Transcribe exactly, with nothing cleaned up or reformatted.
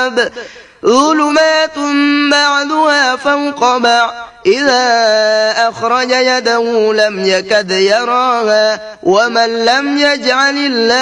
السحاب ظلمات بعضها فوق بعض إذا أخرج يده لم يكد يراها ومن لم يجعل الله